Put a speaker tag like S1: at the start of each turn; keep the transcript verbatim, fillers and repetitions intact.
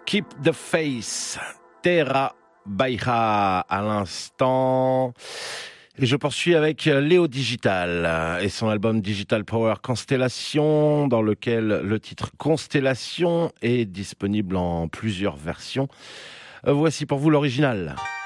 S1: Keep the Face, Terra Baira à l'instant. Et je poursuis avec Léo Digital et son album Digital Power Constellation, dans lequel le titre Constellation est disponible en plusieurs versions. Voici pour vous l'original.